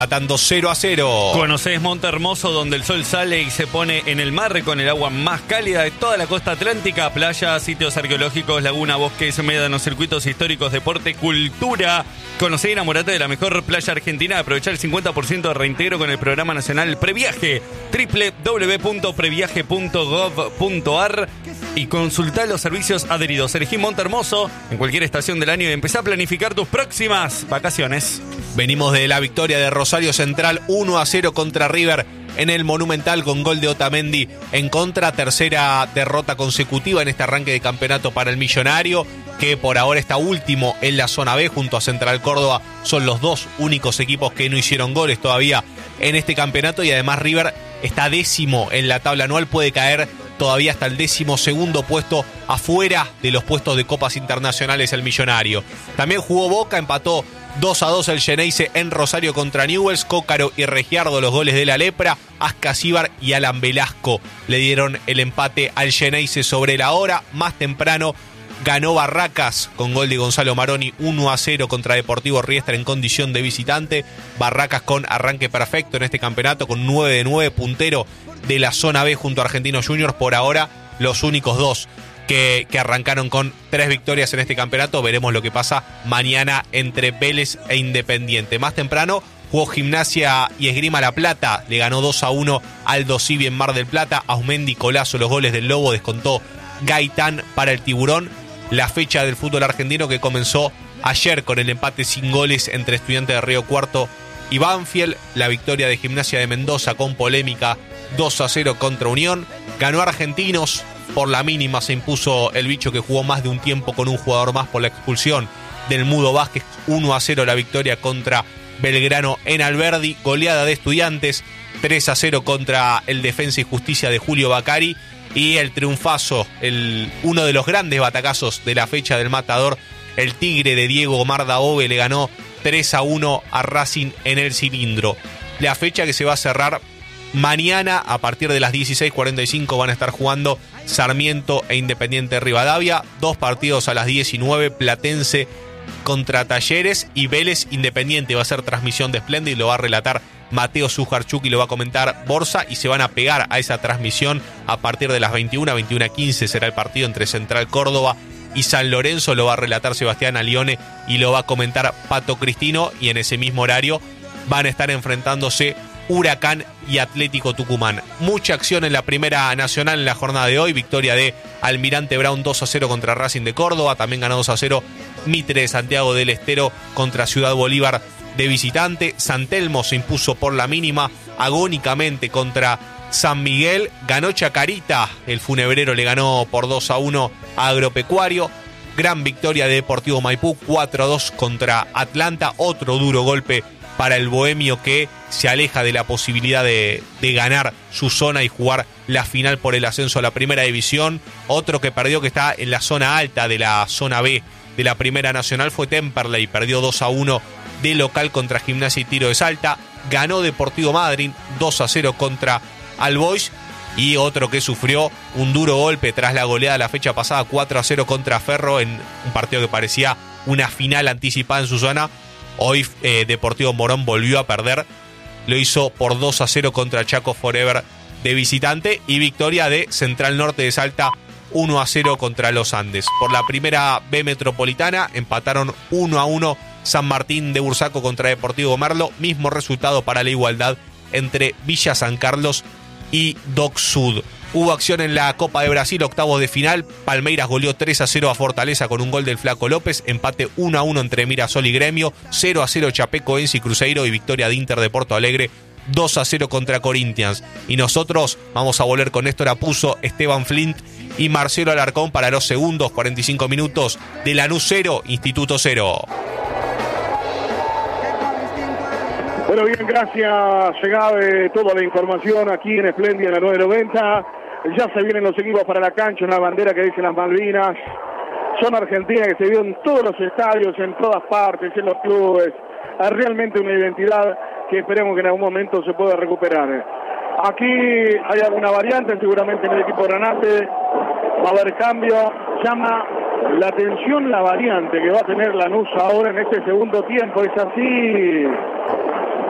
Atando 0-0. Conocés Monte Hermoso, donde el sol sale y se pone en el mar con el agua más cálida de toda la costa atlántica. Playas, sitios arqueológicos, laguna, bosques, médanos, circuitos históricos, deporte, cultura. Conocé y enamorate de la mejor playa argentina. Aprovechar el 50% de reintegro con el programa nacional Previaje. www.previaje.gov.ar y consultá los servicios adheridos. Elegí Monte Hermoso en cualquier estación del año y empezá a planificar tus próximas vacaciones. Venimos de la victoria de Rosario Central 1-0 contra River en el Monumental con gol de Otamendi en contra. Tercera derrota consecutiva en este arranque de campeonato para el Millonario, que por ahora está último en la zona B junto a Central Córdoba. Son los dos únicos equipos que no hicieron goles todavía en este campeonato, y además River está décimo en la tabla anual, puede caer todavía hasta el 12º puesto, afuera de los puestos de copas internacionales el Millonario. También jugó Boca, empató 2-2 el Xeneize en Rosario contra Newell's. Cócaro y Regiardo los goles de la Lepra. Ascasíbar y Alan Velasco le dieron el empate al Xeneize sobre la hora. Más temprano ganó Barracas con gol de Gonzalo Maroni 1-0 contra Deportivo Riestra en condición de visitante. Barracas con arranque perfecto en este campeonato, con 9 de 9, puntero de la zona B junto a Argentinos Juniors. Por ahora los únicos dos que arrancaron con 3 victorias en este campeonato. Veremos lo que pasa mañana entre Vélez e Independiente. Más temprano jugó Gimnasia y Esgrima La Plata, le ganó 2-1 Aldo Civi en Mar del Plata. Aumendi, Colazo, los goles del Lobo, descontó Gaitán para el Tiburón. La fecha del fútbol argentino que comenzó ayer con el empate sin goles entre Estudiantes de Río Cuarto y Banfield. La victoria de Gimnasia de Mendoza con polémica 2-0 contra Unión. Ganó Argentinos, por la mínima se impuso el bicho, que jugó más de un tiempo con un jugador más por la expulsión del Mudo Vázquez. 1-0 la victoria contra Belgrano en Alberdi. Goleada de Estudiantes 3-0 contra el Defensa y Justicia de Julio Bacari. Y el triunfazo, uno de los grandes batacazos de la fecha del Matador, el Tigre de Diego Omar Dabove le ganó 3-1 a Racing en el Cilindro. La fecha que se va a cerrar mañana a partir de las 16:45 van a estar jugando Sarmiento e Independiente Rivadavia. 2 partidos a las 19, Platense contra Talleres y Vélez Independiente. Va a ser transmisión de Splendid, lo va a relatar Mateo Sujarchuk y lo va a comentar Borsa, y se van a pegar a esa transmisión a partir de las 21:15 será el partido entre Central Córdoba y San Lorenzo. Lo va a relatar Sebastián Alione y lo va a comentar Pato Cristino, y en ese mismo horario van a estar enfrentándose Huracán y Atlético Tucumán. Mucha acción en la Primera Nacional en la jornada de hoy. Victoria de Almirante Brown 2-0 contra Racing de Córdoba. También ganó 2-0 Mitre de Santiago del Estero contra Ciudad Bolívar de visitante. San Telmo se impuso por la mínima agónicamente contra San Miguel. Ganó Chacarita, el Funebrero le ganó por 2-1 a Agropecuario. Gran victoria de Deportivo Maipú 4-2 contra Atlanta. Otro duro golpe para el bohemio, que se aleja de la posibilidad de ganar su zona y jugar la final por el ascenso a la Primera División. Otro que perdió, que está en la zona alta de la zona B de la Primera Nacional, fue Temperley. Perdió 2-1 de local contra Gimnasia y Tiro de Salta. Ganó Deportivo Madryn 2-0 contra All Boys. Y otro que sufrió un duro golpe tras la goleada la fecha pasada 4-0 contra Ferro, en un partido que parecía una final anticipada en su zona. Hoy Deportivo Morón volvió a perder, lo hizo por 2-0 contra Chaco Forever de visitante. Y victoria de Central Norte de Salta 1-0 contra Los Andes. Por la Primera B Metropolitana empataron 1-1 San Martín de Bursaco contra Deportivo Merlo. Mismo resultado para la igualdad entre Villa San Carlos y Doc Sud. Hubo acción en la Copa de Brasil, octavos de final. Palmeiras goleó 3-0 a Fortaleza con un gol del Flaco López. Empate 1-1 entre Mirasol y Gremio. 0-0 Chapecoense y Cruzeiro. Y victoria de Inter de Porto Alegre 2-0 contra Corinthians. Y nosotros vamos a volver con Néstor Apuzzo, Esteban Flint y Marcelo Alarcón para los segundos 45 minutos de Lanús 0, Instituto 0. Bueno, bien, gracias, Segave. Toda la información aquí en Espléndida, en la 990. Ya se vienen los equipos para la cancha, una bandera que dice las Malvinas. Son Argentina, que se vio en todos los estadios, en todas partes, en los clubes. Es realmente una identidad que esperemos que en algún momento se pueda recuperar. Aquí hay alguna variante, seguramente en el equipo Granate va a haber cambio. Llama la atención la variante que va a tener Lanús ahora en este segundo tiempo. Es así,